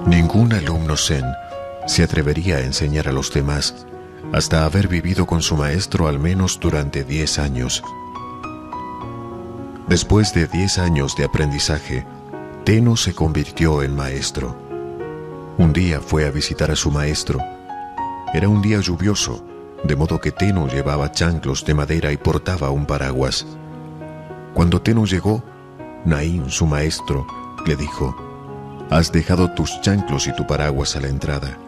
Ningún alumno zen se atrevería a enseñar a los demás hasta haber vivido con su maestro al menos durante 10 años. Después de 10 años de aprendizaje, Tenno se convirtió en maestro. Un día fue a visitar a su maestro. Era un día lluvioso, de modo que Tenno llevaba chanclos de madera y portaba un paraguas. Cuando Tenno llegó, Nain, su maestro, le dijo: «Has dejado tus chanclos y tu paraguas a la entrada.